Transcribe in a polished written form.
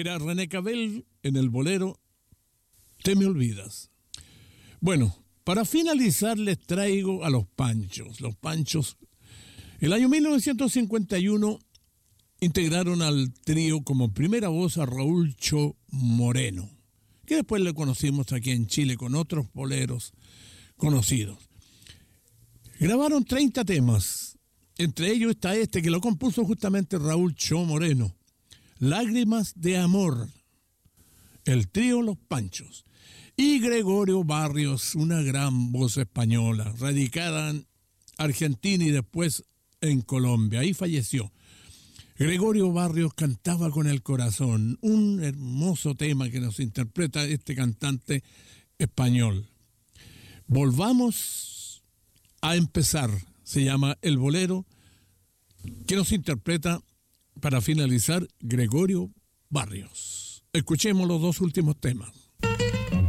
Era René Cabell en el bolero Te me olvidas. Bueno, para finalizar les traigo a Los Panchos. Los Panchos, el año 1951, integraron al trío como primera voz a Raúl Cho Moreno, que después le conocimos aquí en Chile con otros boleros conocidos. Grabaron 30 temas, entre ellos está este que lo compuso justamente Raúl Cho Moreno, Lágrimas de Amor, el trío Los Panchos. Y Gregorio Barrios, una gran voz española, radicada en Argentina y después en Colombia. Ahí falleció. Gregorio Barrios cantaba con el corazón, un hermoso tema que nos interpreta este cantante español. Volvamos a empezar, se llama el bolero, que nos interpreta para finalizar Gregorio Barrios. Escuchemos los dos últimos temas.